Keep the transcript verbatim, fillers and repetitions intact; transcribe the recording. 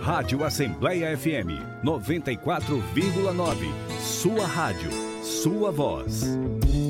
Rádio Assembleia F M noventa e quatro vírgula nove. Sua rádio, sua voz.